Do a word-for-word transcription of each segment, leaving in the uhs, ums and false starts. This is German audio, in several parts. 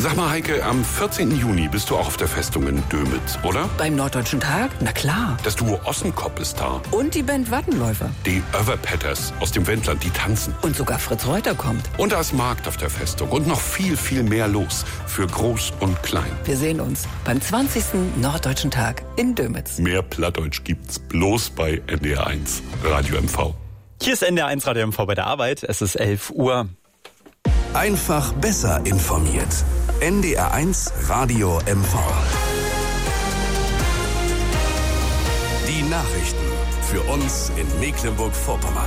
Sag mal, Heike, am vierzehnten Juni bist du auch auf der Festung in Dömitz, oder? Beim Norddeutschen Tag? Na klar. Das Duo Ossenkop ist da. Und die Band Wattenläufer. Die Överpetters aus dem Wendland, die tanzen. Und sogar Fritz Reuter kommt. Und da ist Markt auf der Festung. Und noch viel, viel mehr los. Für Groß und Klein. Wir sehen uns beim zwanzigsten Norddeutschen Tag in Dömitz. Mehr Plattdeutsch gibt's bloß bei N D R eins Radio M V. Hier ist N D R eins Radio M V bei der Arbeit. Es ist elf Uhr. Einfach besser informiert. N D R eins Radio M V. Die Nachrichten für uns in Mecklenburg-Vorpommern.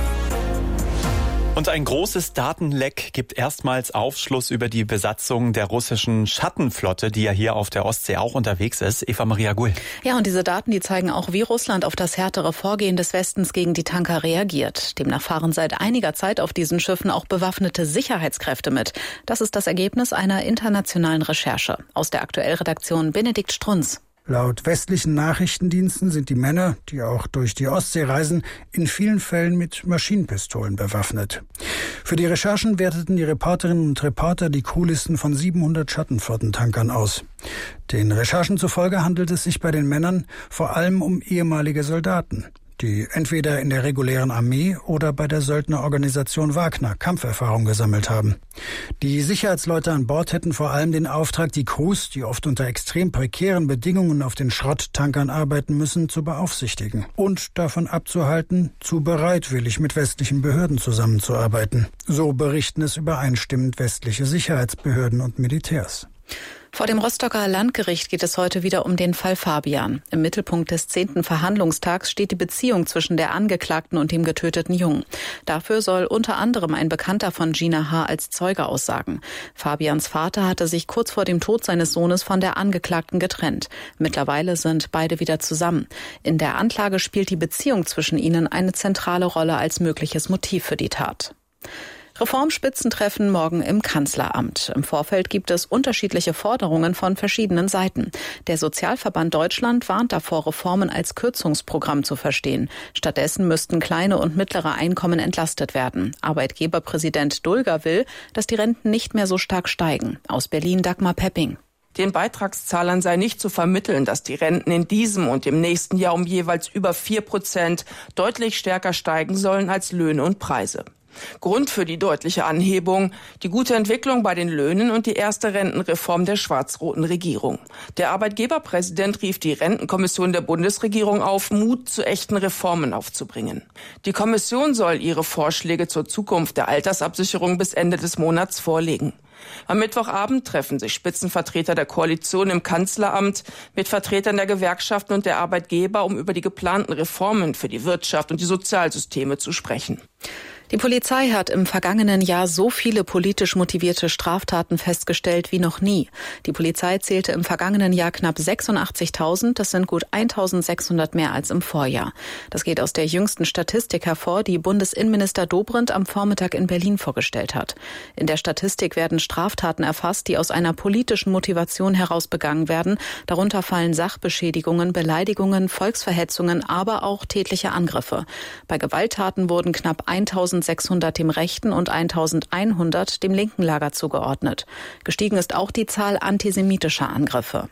Und ein großes Datenleck gibt erstmals Aufschluss über die Besatzung der russischen Schattenflotte, die ja hier auf der Ostsee auch unterwegs ist. Eva Maria Gull. Ja, und diese Daten, die zeigen auch, wie Russland auf das härtere Vorgehen des Westens gegen die Tanker reagiert. Demnach fahren seit einiger Zeit auf diesen Schiffen auch bewaffnete Sicherheitskräfte mit. Das ist das Ergebnis einer internationalen Recherche. Aus der Aktuellredaktion Benedikt Strunz. Laut westlichen Nachrichtendiensten sind die Männer, die auch durch die Ostsee reisen, in vielen Fällen mit Maschinenpistolen bewaffnet. Für die Recherchen werteten die Reporterinnen und Reporter die Crewlisten von siebenhundert Schattenflottentankern aus. Den Recherchen zufolge handelt es sich bei den Männern vor allem um ehemalige Soldaten, die entweder in der regulären Armee oder bei der Söldnerorganisation Wagner Kampferfahrung gesammelt haben. Die Sicherheitsleute an Bord hätten vor allem den Auftrag, die Crews, die oft unter extrem prekären Bedingungen auf den Schrotttankern arbeiten müssen, zu beaufsichtigen und davon abzuhalten, zu bereitwillig mit westlichen Behörden zusammenzuarbeiten. So berichten es übereinstimmend westliche Sicherheitsbehörden und Militärs. Vor dem Rostocker Landgericht geht es heute wieder um den Fall Fabian. Im Mittelpunkt des zehnten Verhandlungstags steht die Beziehung zwischen der Angeklagten und dem getöteten Jungen. Dafür soll unter anderem ein Bekannter von Gina H. als Zeuge aussagen. Fabians Vater hatte sich kurz vor dem Tod seines Sohnes von der Angeklagten getrennt. Mittlerweile sind beide wieder zusammen. In der Anklage spielt die Beziehung zwischen ihnen eine zentrale Rolle als mögliches Motiv für die Tat. Reformspitzentreffen morgen im Kanzleramt. Im Vorfeld gibt es unterschiedliche Forderungen von verschiedenen Seiten. Der Sozialverband Deutschland warnt davor, Reformen als Kürzungsprogramm zu verstehen. Stattdessen müssten kleine und mittlere Einkommen entlastet werden. Arbeitgeberpräsident Dulger will, dass die Renten nicht mehr so stark steigen. Aus Berlin Dagmar Pepping. Den Beitragszahlern sei nicht zu vermitteln, dass die Renten in diesem und im nächsten Jahr um jeweils über vier Prozent deutlich stärker steigen sollen als Löhne und Preise. Grund für die deutliche Anhebung, die gute Entwicklung bei den Löhnen und die erste Rentenreform der schwarz-roten Regierung. Der Arbeitgeberpräsident rief die Rentenkommission der Bundesregierung auf, Mut zu echten Reformen aufzubringen. Die Kommission soll ihre Vorschläge zur Zukunft der Altersabsicherung bis Ende des Monats vorlegen. Am Mittwochabend treffen sich Spitzenvertreter der Koalition im Kanzleramt mit Vertretern der Gewerkschaften und der Arbeitgeber, um über die geplanten Reformen für die Wirtschaft und die Sozialsysteme zu sprechen. Die Polizei hat im vergangenen Jahr so viele politisch motivierte Straftaten festgestellt wie noch nie. Die Polizei zählte im vergangenen Jahr knapp sechsundachtzigtausend, das sind gut eintausendsechshundert mehr als im Vorjahr. Das geht aus der jüngsten Statistik hervor, die Bundesinnenminister Dobrindt am Vormittag in Berlin vorgestellt hat. In der Statistik werden Straftaten erfasst, die aus einer politischen Motivation heraus begangen werden. Darunter fallen Sachbeschädigungen, Beleidigungen, Volksverhetzungen, aber auch tätliche Angriffe. Bei Gewalttaten wurden knapp eintausendsechshundert dem rechten und eintausendeinhundert dem linken Lager zugeordnet. Gestiegen ist auch die Zahl antisemitischer Angriffe.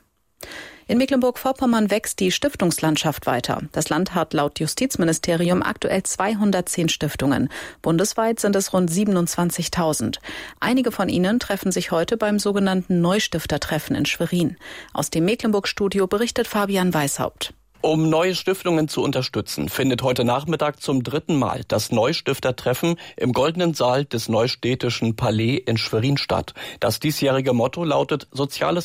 In Mecklenburg-Vorpommern wächst die Stiftungslandschaft weiter. Das Land hat laut Justizministerium aktuell zweihundertzehn Stiftungen. Bundesweit sind es rund siebenundzwanzigtausend. Einige von ihnen treffen sich heute beim sogenannten Neustiftertreffen in Schwerin. Aus dem Mecklenburg-Studio berichtet Fabian Weishaupt. Um neue Stiftungen zu unterstützen, findet heute Nachmittag zum dritten Mal das Neustiftertreffen im Goldenen Saal des Neustädtischen Palais in Schwerin statt. Das diesjährige Motto lautet Soziales